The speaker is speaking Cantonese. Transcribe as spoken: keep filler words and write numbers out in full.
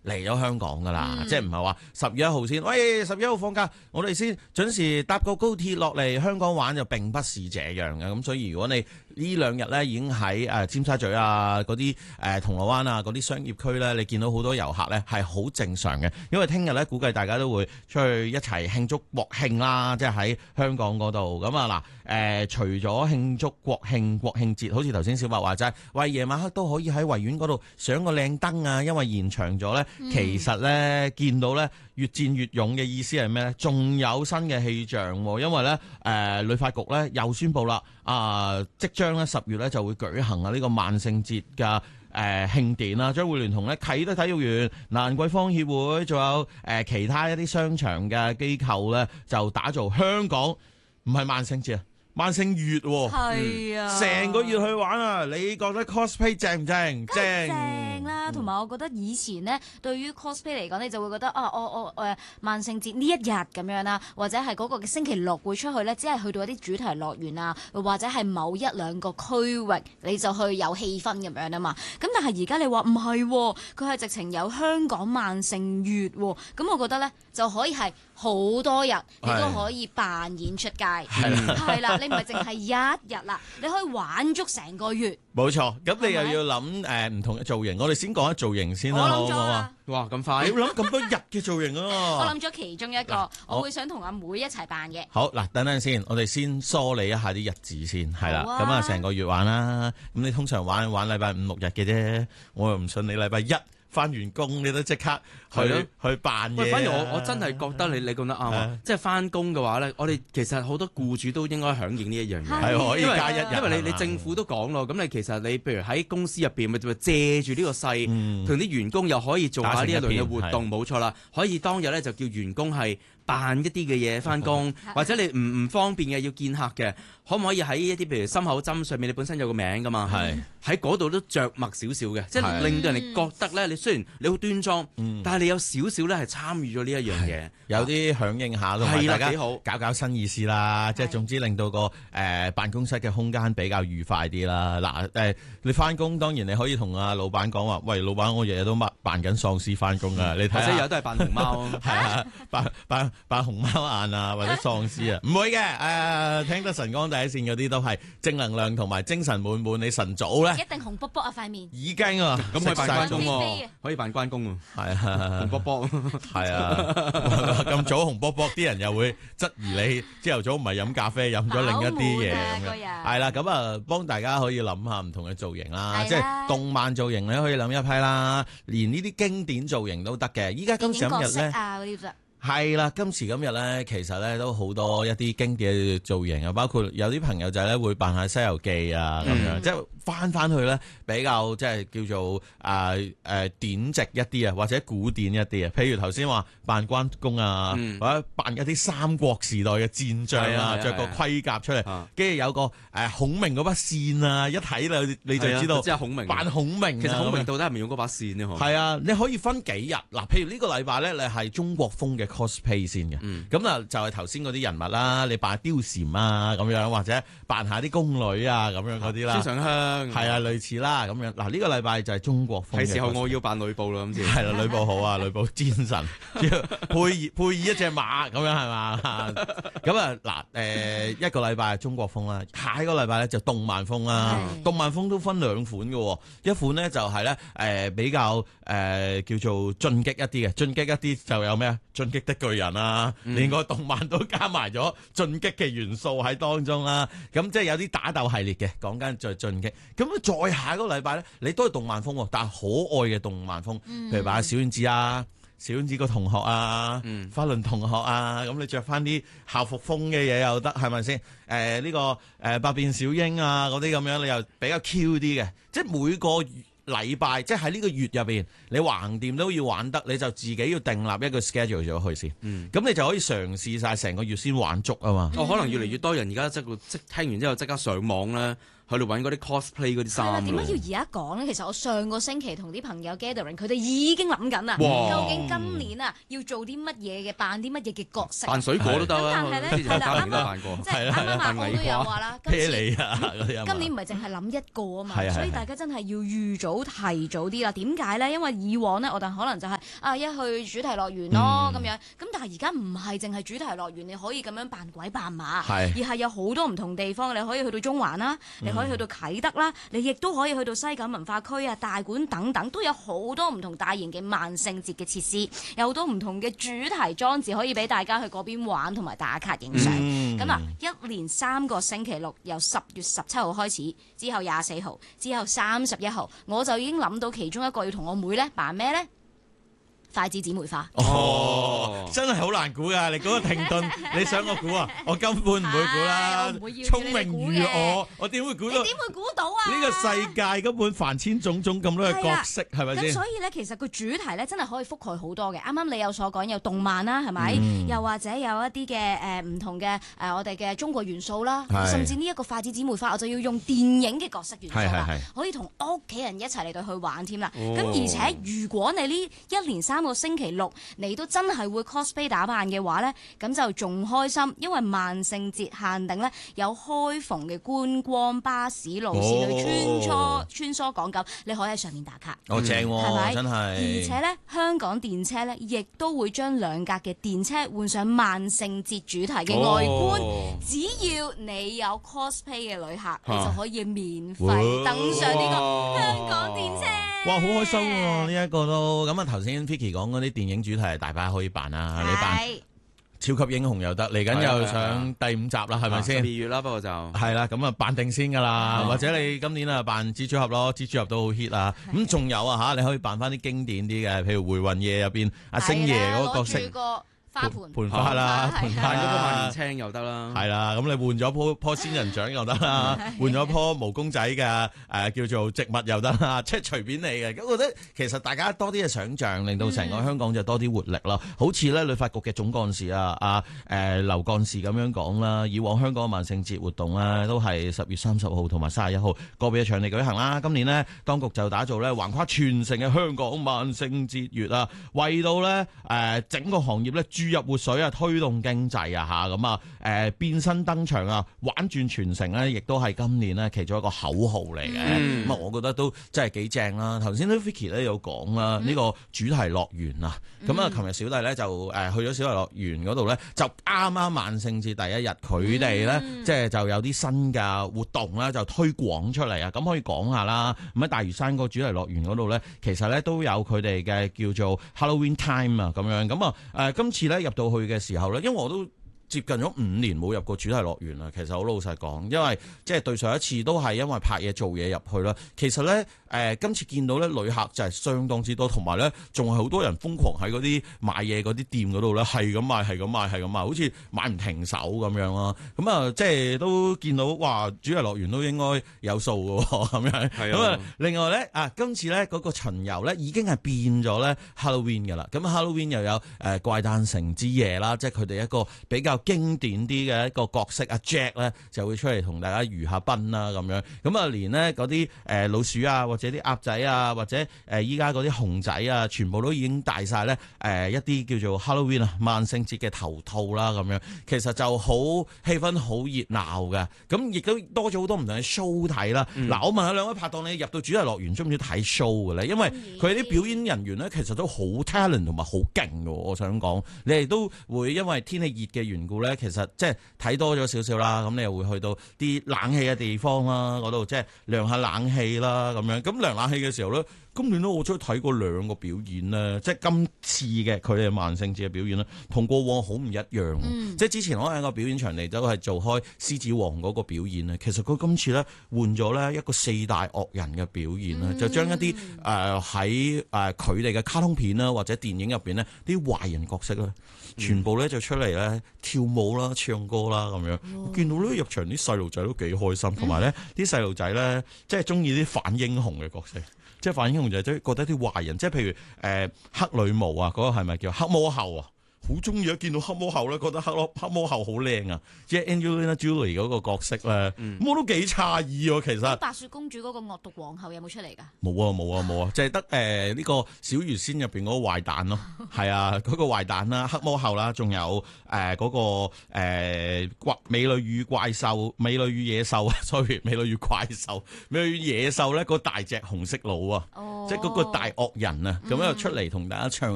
嚟咗香港噶啦，嗯、即係唔係話十月一號先，喂十月一號放假，我哋先準時搭個高鐵落嚟香港玩，就並不是這樣嘅。咁所以如果你呢兩日咧已經喺誒尖沙咀啊嗰啲誒銅鑼灣啊嗰啲商業區咧，你見到好多遊客咧係好正常嘅，因為聽日咧估計大家都會出去一齊慶祝國慶啦，即係喺香港嗰度。咁啊嗱誒，除咗慶祝國慶國慶節，好似頭先小白話齋，喂夜晚黑都可以喺維園嗰度上個靚燈啊，因為延長咗咧，嗯、其實咧見到咧越戰越勇嘅意思係咩咧？仲有新嘅氣象，因為咧誒旅發局咧又宣布啦，啊、呃、即將咧十月咧就會舉行啊呢個萬聖節嘅誒慶典啦，將會聯同咧啟德體育園、蘭桂坊協會，仲有誒、呃、其他一啲商場嘅機構咧，就打造香港唔係萬聖節啊！萬聖月喎，係啊，成、嗯、個月去玩啊！你覺得 cosplay 正唔正？正正啦，同埋、嗯、我覺得以前呢，對於 cosplay 嚟講，你就會覺得啊，我我誒萬聖節呢一日咁樣啦，或者係嗰個星期六會出去呢，只係去到一啲主題樂園啊，或者係某一兩個區域，你就去有氣氛咁樣啊嘛。咁但係而家你話唔係，佢係直情有香港萬聖月喎，咁我覺得呢，就可以係好多日，你都可以扮演出街，係啦。你唔係淨係一日啦，你可以玩足成個月。冇錯，咁你又要諗誒唔同嘅造型。我哋先講下造型先啦，好唔好啊？ 哇，咁快！你要諗咁多日嘅造型啊！ 我諗咗其中一個，我會想同阿妹一齊扮嘅。好嗱，等等先，我哋先梳理一下啲日子先，係啦。咁啊，成個月玩啦。咁你通常玩玩禮拜五六日嘅啫，我又唔信你禮拜一翻完工你都即刻去去扮嘢。 反而我我真係覺得你你講得啱啊！即係翻工嘅話咧，我哋其實好多僱主都應該響應呢一樣嘢， 係可以加一日。 因為你你政府都講咯，咁你其實你譬如喺公司入邊咪就借住呢個勢，同啲員工又可以做下呢一類嘅活動，冇錯啦。可以當日咧就叫員工係扮一啲嘅嘢翻工，或者你唔唔方便嘅要見客嘅，可唔可以喺一啲譬如心口針上面，你本身有個名噶嘛？係喺嗰度都着墨少少嘅，即係令到人哋覺得咧，你雖然你好端莊，但係你有少少咧係參與咗呢一樣嘢， 有啲響應下咯，大家搞搞新意思啦，即係總之令到個誒辦公室嘅空間比較愉快啲啦。嗱誒，你翻工當然你可以同阿老闆講話，喂，老闆，我日日都扮緊喪屍翻工啊！你睇下， 日日都係扮熊貓， 係啊，扮扮。扮熊貓眼啊，或者喪屍啊，唔會嘅。誒、呃，聽得晨光第一線嗰啲都係正能量同埋精神滿滿。你晨早咧， 一定紅卜卜啊塊面。 已經啊， 咁可以扮關公喎，可以扮關公喎。係啊，紅卜卜。 係啊，咁早紅卜卜，啲人又會質疑你朝頭早唔係飲咖啡，飲咗另一啲嘢咁樣。係啦，咁啊，幫大家可以諗下唔同嘅造型啦，即係動漫造型你可以諗一批啦，連呢啲經典造型都得嘅。依家今時今日咧。係啦，今時今日咧，其實咧都好多一啲經典嘅造型啊，包括有啲朋友仔咧會扮下《西遊記》啊咁樣，即係翻翻去咧比較即係叫做啊誒、呃呃、典籍一啲啊，或者古典一啲啊。譬如頭先話扮關公啊，嗯、或者扮一啲三國時代嘅戰將啊，着個盔甲出嚟，跟住有個誒、呃、孔明嗰把扇啊，一睇咧你就知道即係孔明扮孔明。 其實孔明到底係咪用嗰把扇呢？ 係啊，你可以分幾日嗱，譬如呢個禮拜咧，你係中國風嘅 cosplay 先嘅，咁啊、嗯、就係頭先嗰啲人物啦，你扮貂蟬啊咁樣，或者扮下啲宮女啊咁樣嗰啲啦，孫尚香係啊類似啦咁樣。嗱、這、呢個禮拜就係中國風嘅，係時候我要扮呂布啦，咁先係啦，呂布好啊，呂布戰神，配以配以一隻馬咁樣係嘛，咁啊嗱誒一個禮拜係中國風啦，下一個禮拜咧就動漫風啦，是動漫風都分兩款嘅，一款咧就係咧誒比較誒、呃、叫做進擊一啲嘅，進擊一啲就有咩啊？進擊的巨人啊，連個動漫都加埋咗進擊嘅元素喺當中啦。咁即係有啲打鬥系列嘅，講緊再進擊。咁再下一個禮拜咧，你都係動漫風，但係可愛嘅動漫風，譬如話小丸子啊、小丸子個同學啊、嗯、花輪同學啊，咁你着翻啲校服風嘅嘢又得，係咪先？誒、呃、呢、這個誒、呃、百變小櫻啊嗰啲咁樣，你又比較 Q 啲嘅，即係每個禮拜即係喺呢個月入邊，你橫掂都要玩得，你就自己要訂立一個 schedule 咗去先。咁、嗯、你就可以嘗試晒成個月先玩足啊嘛。 哦，可能越嚟越多人而家即即聽完之後即刻上網咧， 去到揾嗰啲 cosplay 嗰啲係啦， 衫咯。 點解要而家講咧？其實我上個星期同啲朋友 gathering，佢哋已經諗緊啦， 哇究竟今年啊要做啲乜嘢嘅，扮啲乜嘢嘅角色。 扮水果都得咁但啊， 係咧之前係啦家庭都啱啱扮過。 即係啱啱阿我都有話啦，今啤次梨啊嗰啲啊嘛今年唔係淨係諗一個啊嘛， 係係係所以大家真係要預早提早啲啦。點解咧？因為以往咧，我哋可能就係、啊一去主題樂園咯咁、 嗯、 樣，咁但係而家唔係淨係主題樂園，你可以咁樣扮鬼扮馬， 係而係有好多唔同地方，你可以去到中環啦，你可以去到啟德啦，你亦都可以去到西九文化區啊、大館等等，都有好多唔同大型嘅萬聖節嘅設施，有好多唔同嘅主題裝置可以俾大家去嗰邊玩同埋打卡影相。咁啊、 嗯， 一連三個星期六，由十月十七號開始，之後廿四號，之後三十一號，我就已經諗到其中一個要同我妹咧扮咩咧？筷子姊妹花。 哦，真係好難估噶！你嗰個停頓，你想我估啊？我根本唔會估啦係我唔會要。 聰你哋估明如嘅我，我點會估到？ 你點會估到啊？ 呢個世界根本凡千種種咁多嘅角色，係咪先？ 咁所以咧，其實個主題咧真係可以覆蓋好多嘅。啱啱你有所講有動漫啦，係咪？ 嗯又或者有一啲嘅誒唔同嘅誒、呃、我哋嘅中國元素啦， 係甚至呢一個筷子姊妹花，我就要用電影嘅角色元素啦， 係係係可以同屋企人一齊嚟到去玩添啦。 哦咁、而且如果你呢一連三個星期六你都真係會 cosplay 打扮嘅話咧，咁就仲開心，因為萬聖節限定咧有開篷嘅觀光巴士路線去穿梭、 哦、 穿梭港九，你可以喺上面打卡。 哦，正係喎， 咪真係。 而且咧，香港電車咧，亦都會將兩格嘅電車換上萬聖節主題嘅外觀。 哦只要你有 cosplay 嘅旅客， 啊你就可以免費登上呢個香港電車。 哇，好開心喎！呢一個都咁啊，頭先 Vicky 講嗰啲電影主題，大把可以扮啊，你扮係超級英雄又得，嚟緊又上第五集啦，係咪十二先？ 月啦，不過就係啦，咁啊扮定先噶啦，或者你今年啊扮蜘蛛俠咯，蜘蛛俠都好 hit 啊！咁仲有啊嚇，你可以扮翻啲經典啲嘅，譬如《回魂夜》入邊阿星爺嗰個角色。 攞住個花盆盆花啦，盆花扮嗰個萬啦年，青又得啦。 係啦，咁你換咗棵棵仙人掌又得啦，換咗棵毛公仔嘅誒叫做植物又得啦，即係隨便你嘅。咁我覺得其實大家多啲嘅想像，令到成個香港就多啲活力咯。好似咧旅發局嘅總幹事啊，阿誒劉幹事咁樣講啦，以往香港萬聖節活動咧都係十月三十號同埋三十一號個別嘅場地舉行啦。今年呢，當局就打造咧橫跨全城嘅香港萬聖節月啊，為到咧誒整個行業咧注入活水啊，推動經濟啊嚇咁啊誒變身登場啊，玩轉全城咧，亦都係今年咧其中一個口號嚟嘅。咁啊、 嗯， 我覺得都真係幾正啦。頭先都 Vicky 咧有講啦，呢、 嗯、 個主題樂園啊，咁啊、嗯，琴日小弟咧就誒去咗小弟樂園嗰度咧，就啱啱萬聖節第一日，佢哋咧即係就有啲新嘅活動啦，就推廣出嚟啊。咁可以講下啦。咁喺大嶼山個主題樂園嗰度咧，其實咧都有佢哋嘅叫做 Halloween Time 啊咁樣。咁啊誒，今次咧入到去嘅時候咧，因為我都接近咗五年冇入過主題樂園啦，其實好老實講，因為即係對上一次都係因為拍嘢做嘢入去啦。其實咧誒、呃，今次見到咧旅客就係相當之多，同埋咧仲係好多人瘋狂喺嗰啲買嘢嗰啲店嗰度咧，係咁買，係咁買，係咁買，好似買唔停手咁樣咯。咁啊，即係都見到哇，主題樂園都應該有數嘅喎，咁樣。咁啊，另外咧啊，今次咧嗰個巡遊咧已經係變咗咧 Halloween 嘅啦。咁 Halloween 又有誒、呃、怪誕城之夜啦，即係佢哋一個比較經典啲嘅一個角色阿 Jack 咧就會出嚟同大家娛下賓啦咁樣，咁啊連呢嗰啲誒老鼠啊或者啲鴨仔啊或者誒依家嗰啲熊仔啊，全部都已經戴晒咧誒一啲叫做 Halloween 啊萬聖節嘅頭套啦咁樣，其實就好氣氛好熱鬧嘅，咁亦都多咗好多唔同嘅 show 睇啦。嗱、嗯，我問下兩位拍檔，你入到主題樂園中唔中意睇 show 嘅咧？因為佢啲表演人員咧其實都好 talent 同埋好勁嘅，我想講你哋都會因為天氣熱嘅緣故咧，其實即係睇多咗少少啦，咁你又會去到啲冷氣嘅地方啦，嗰度即係涼下冷氣啦咁樣。咁涼冷氣嘅時候咧，今年咧我出去睇過兩個表演咧，即係今次嘅佢哋萬聖節嘅表演咧，同過往好唔一樣。嗯、即係之前我喺個表演場地都係做開獅子王嗰個表演咧，其實佢今次咧換咗咧一個四大惡人嘅表演咧，嗯、就將一啲誒喺誒佢哋嘅卡通片啦或者電影入邊咧啲壞人角色咧，全部咧就出嚟咧跳舞啦、唱歌啦咁樣。 哦、 我見到咧入場啲細路仔都幾開心，同埋咧啲細路仔咧即係中意啲反英雄嘅角色。即係反英雄就係覺得啲壞人，即係譬如誒、呃、黑女巫啊，嗰、那個係咪叫黑魔后啊？ 好中意一見到黑魔后咧，覺得黑魔黑魔后好靚啊，即係 Angelina Jolie 嗰個角色咧，咁、 嗯、 我都幾詫異喎，其實。 白雪公主嗰個惡毒皇后有冇出嚟㗎？ 冇啊冇啊冇啊，就係得誒呢個小魚仙入邊嗰個壞蛋咯，係啊嗰、嗰個壞蛋啦，黑魔后啦，仲有誒嗰、呃嗰個誒、呃、美女與怪獸、美女與野獸啊，sorry， 美女與怪獸、美女與野獸咧，嗰個大隻紅色佬啊， 哦、 即係嗰個大惡人啊，咁樣出嚟同大家唱。